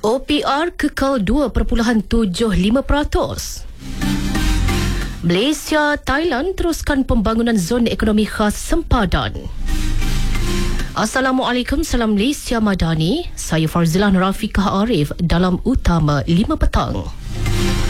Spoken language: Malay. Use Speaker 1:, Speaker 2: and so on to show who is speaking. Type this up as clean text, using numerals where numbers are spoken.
Speaker 1: OPR kekal 2.75%. Malaysia, Thailand teruskan pembangunan zon ekonomi khas sempadan. Assalamualaikum, salam Malaysia Madani. Saya Farzilan Rafiqah Arif dalam Utama 5 Petang.